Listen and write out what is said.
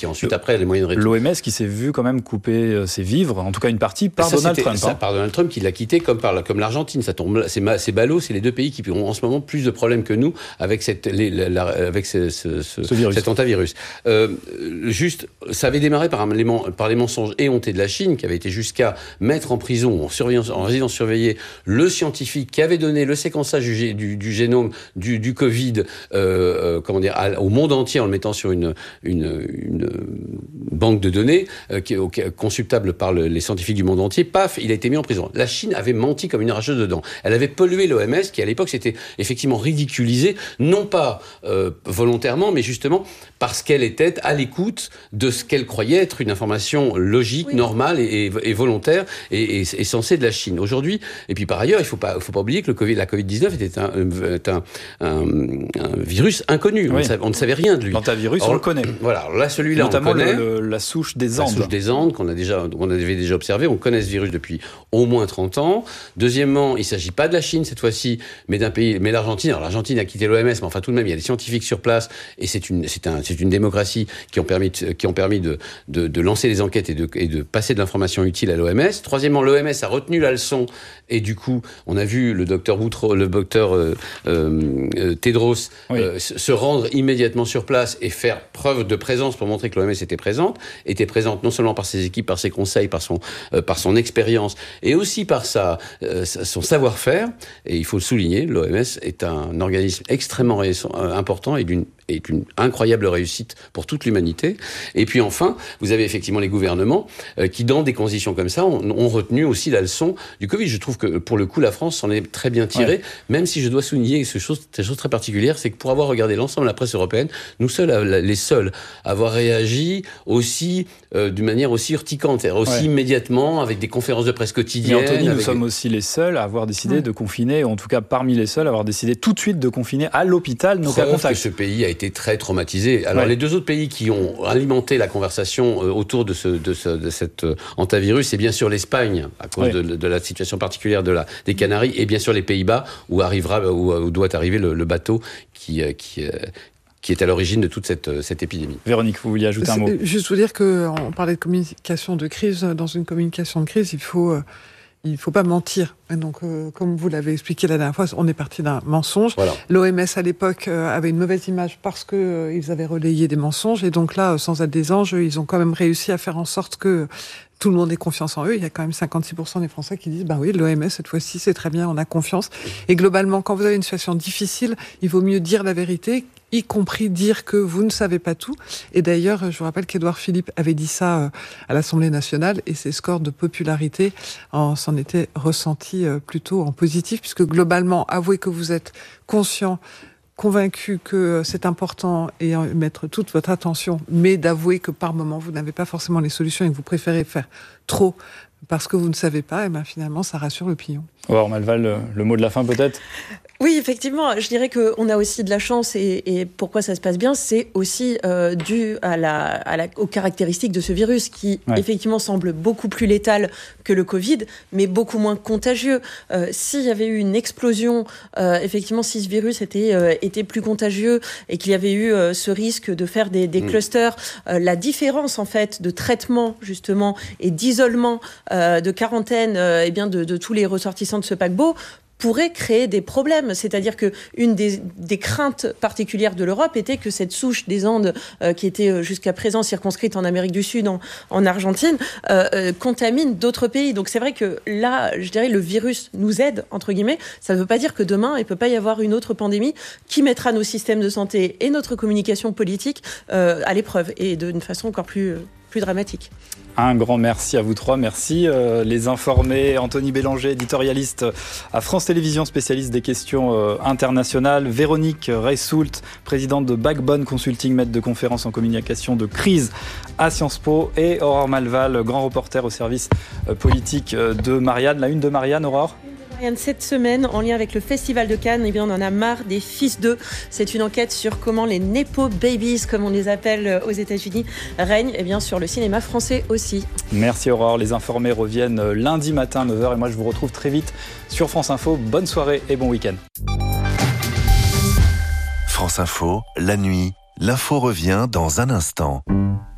qui ensuite après les moyens de rétorsion. L'OMS qui s'est vu quand même couper ses vivres, en tout cas une partie, par Donald Trump. Par Donald Trump qui l'a quitté comme l'Argentine. Ça tombe, c'est ballot, c'est les deux pays qui ont en ce moment plus de problèmes que nous avec cet hantavirus. Juste, ça avait démarré par les mensonges éhontés de la Chine, qui avait été jusqu'à mettre en prison, en résidence surveillée, le scientifique qui avait donné le séquençage du génome du Covid, au monde entier en le mettant sur une banque de données qui est consultable par les scientifiques du monde entier. Paf, il a été mis en prison. La Chine avait menti comme une arracheuse de dents. Elle avait pollué l'OMS, qui à l'époque s'était effectivement ridiculisée, non pas volontairement, mais justement parce qu'elle était à l'écoute de ce qu'elle croyait être une information logique, normale et volontaire et censée de la Chine. Aujourd'hui, et puis par ailleurs, il faut pas oublier que la Covid-19 était un virus inconnu. Oui. On ne savait rien de lui. L'hantavirus, on le connaît. Voilà, alors là, celui-là, notamment on le connaît. La souche des Andes. La souche des Andes, qu'on avait déjà observé. On connaît ce virus depuis au moins 30 ans. Deuxièmement, il ne s'agit pas de la Chine cette fois-ci, mais d'un pays, mais l'Argentine. Alors l'Argentine a quitté l'OMS, mais enfin tout de même, il y a des scientifiques sur place, et c'est une démocratie qui ont permis de lancer des enquêtes et de passer de l'information utile à l'OMS. Troisièmement, l'OMS a retenu la leçon, et du coup, on a vu le docteur Tedros se rendre immédiatement sur place et faire preuve de présence pour montrer que l'OMS était présente non seulement par ses équipes, par ses conseils, par son expérience, et aussi par son savoir-faire. Et il faut le souligner, l'OMS est un organisme extrêmement important et d'une incroyable réussite pour toute l'humanité. Et puis enfin, vous avez effectivement les gouvernements qui, dans des conditions comme ça, ont retenu aussi la leçon du Covid. Je trouve que, pour le coup, la France s'en est très bien tirée, même si je dois souligner cette chose très particulière, c'est que pour avoir regardé l'ensemble de la presse européenne, nous les seuls à avoir réagi aussi d'une manière aussi urticante, c'est-à-dire aussi immédiatement, avec des conférences de presse quotidiennes. Et Anthony, nous sommes aussi les seuls à avoir décidé de confiner, ou en tout cas parmi les seuls à avoir décidé tout de suite de confiner à l'hôpital nos cas contacts. Que ce pays a été très traumatisé. Alors les deux autres pays qui ont alimenté la conversation autour de cet hantavirus, c'est bien sûr l'Espagne, à cause de la situation particulière des Canaries, et bien sûr les Pays-Bas, où doit arriver le bateau qui est à l'origine de toute cette épidémie. Véronique, vous vouliez ajouter un mot ? Juste vous dire qu'on parlait de communication de crise. Dans une communication de crise, il faut pas mentir. Et donc, comme vous l'avez expliqué la dernière fois, on est parti d'un mensonge. Voilà. L'OMS, à l'époque, avait une mauvaise image parce que ils avaient relayé des mensonges. Et donc là, sans être des anges, ils ont quand même réussi à faire en sorte que tout le monde ait confiance en eux. Il y a quand même 56% des Français qui disent, oui, l'OMS, cette fois-ci, c'est très bien, on a confiance. Et globalement, quand vous avez une situation difficile, il vaut mieux dire la vérité, y compris dire que vous ne savez pas tout. Et d'ailleurs, je vous rappelle qu'Édouard Philippe avait dit ça à l'Assemblée nationale, et ses scores de popularité s'en étaient ressentis plutôt en positif, puisque globalement, avouez que vous êtes conscient, convaincu que c'est important et mettre toute votre attention, mais d'avouer que par moment, vous n'avez pas forcément les solutions et que vous préférez faire trop parce que vous ne savez pas, et finalement, ça rassure l'opinion. Aurore Malval, le mot de la fin peut-être ? Oui, effectivement, je dirais qu'on a aussi de la chance, et pourquoi ça se passe bien, c'est aussi dû aux caractéristiques de ce virus qui, effectivement, semble beaucoup plus létal que le Covid, mais beaucoup moins contagieux. S'il y avait eu une explosion, effectivement, si ce virus était plus contagieux et qu'il y avait eu ce risque de faire des clusters, la différence, en fait, de traitement, justement, et d'isolement, de quarantaine, de tous les ressortissants de ce paquebot, pourrait créer des problèmes. C'est-à-dire qu'une des craintes particulières de l'Europe était que cette souche des Andes, qui était jusqu'à présent circonscrite en Amérique du Sud, en Argentine, contamine d'autres pays. Donc c'est vrai que là, je dirais, le virus nous aide, entre guillemets. Ça ne veut pas dire que demain, il ne peut pas y avoir une autre pandémie qui mettra nos systèmes de santé et notre communication politique à l'épreuve, et d'une façon encore plus dramatique. Un grand merci à vous trois. Merci les informés. Anthony Bélanger, éditorialiste à France Télévisions, spécialiste des questions internationales. Véronique Reissoult, présidente de Backbone Consulting, maître de conférences en communication de crise à Sciences Po. Et Aurore Malval, grand reporter au service politique de Marianne. La une de Marianne, Aurore ? Cette semaine, en lien avec le Festival de Cannes, on en a marre des fils d'eux. C'est une enquête sur comment les Nepo Babies, comme on les appelle aux États-Unis, règnent sur le cinéma français aussi. Merci Aurore. Les informés reviennent lundi matin 9h, et moi je vous retrouve très vite sur France Info. Bonne soirée et bon week-end. France Info, la nuit, l'info revient dans un instant.